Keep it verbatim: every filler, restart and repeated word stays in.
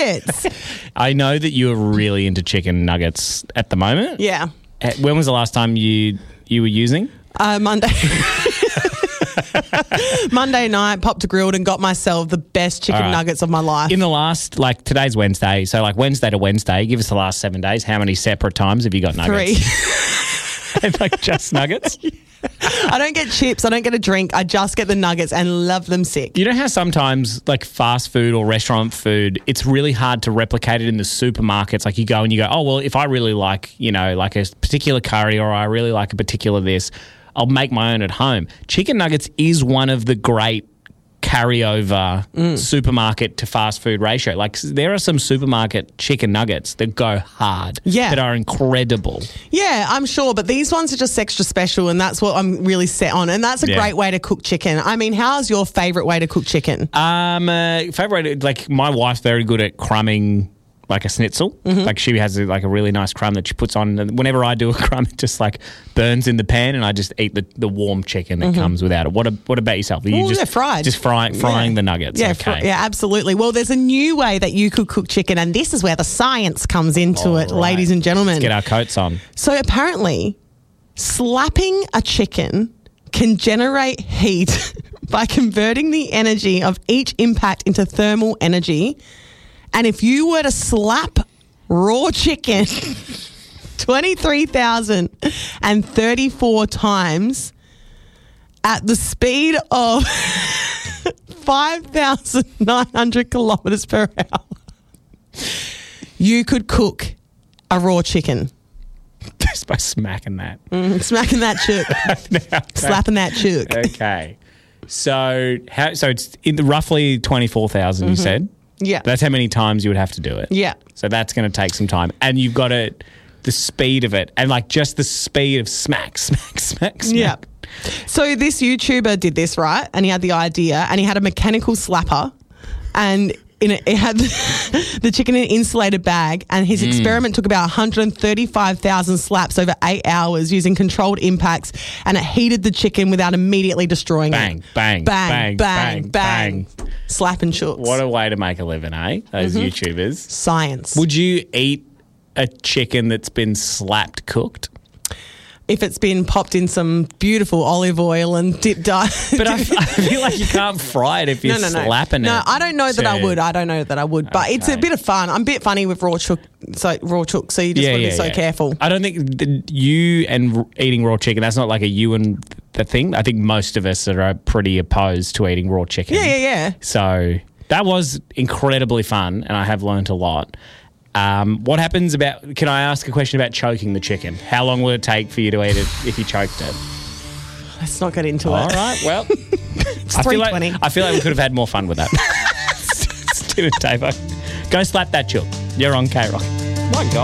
nuggets. I know that you're really into chicken nuggets at the moment. Yeah. Uh, When was the last time you you were using? Uh, Monday. Monday night, popped a grilled and got myself the best chicken All right. nuggets of my life. In the last, like today's Wednesday, so like Wednesday to Wednesday, give us the last seven days. How many separate times have you got nuggets? Three. And like just nuggets? I don't get chips. I don't get a drink. I just get the nuggets and love them sick. You know how sometimes like fast food or restaurant food, it's really hard to replicate it in the supermarkets. Like you go and you go, oh, well, if I really like, you know, like a particular curry or I really like a particular this, I'll make my own at home. Chicken nuggets is one of the great carryover Mm. supermarket to fast food ratio. Like there are some supermarket chicken nuggets that go hard. Yeah. That are incredible. Yeah, I'm sure, but these ones are just extra special and that's what I'm really set on. And that's a Yeah. great way to cook chicken. I mean, how's your favourite way to cook chicken? Um, uh, favorite, like my wife's very good at crumbing like a schnitzel. Mm-hmm. Like she has like a really nice crumb that she puts on. And whenever I do a crumb, it just like burns in the pan, and I just eat the, the warm chicken that comes without it. What a, What about yourself? Are you Mm-hmm. Well, just they're fried. Just frying frying Yeah. the nuggets. Yeah, okay. fr- yeah, absolutely. Well, there's a new way that you could cook chicken, and this is where the science comes into All it, right. ladies and gentlemen. Let's get our coats on. So apparently, slapping a chicken can generate heat by converting the energy of each impact into thermal energy. And if you were to slap raw chicken twenty-three thousand thirty-four times at the speed of five thousand nine hundred kilometres per hour, you could cook a raw chicken. Just by smacking that. Smacking that chook. Slapping that chook. Okay. So how? So it's in the roughly twenty-four thousand. You said. Yeah. That's how many times you would have to do it. Yeah. So that's going to take some time. And you've got to, the speed of it, and like just the speed of smack, smack, smack, smack. Yeah. So this YouTuber did this, right? And he had the idea and he had a mechanical slapper and in it, it had the chicken in an insulated bag, and his experiment took about one hundred thirty-five thousand slaps over eight hours using controlled impacts, and it heated the chicken without immediately destroying Bang, it. bang, Bang, bang, bang, bang, bang. Slap and chooks. What a way to make a living, eh? Those YouTubers. Science. Would you eat a chicken that's been slapped cooked? If it's been popped in some beautiful olive oil and dipped up. But I, I feel like you can't fry it if you're No, no, no. slapping it. No, I don't know that I to- would. I don't know that I would. But it's a Okay. bit of fun. I'm a bit funny with raw chook, so raw chook. So you just Yeah, want to yeah, be so yeah. careful. I don't think that you and r- eating raw chicken, that's not like a you and the thing. I think most of us are pretty opposed to eating raw chicken. Yeah, yeah, yeah. So that was incredibly fun, and I have learnt a lot. Um, what happens about, can I ask a question about choking the chicken? How long will it take for you to eat it if you choked it? Let's not get into All it. right, well, It's I feel, three like, twenty. I feel like we could have had more fun with that. Stu and Tavo. Go slap that chook. You're on K-Rock. My God.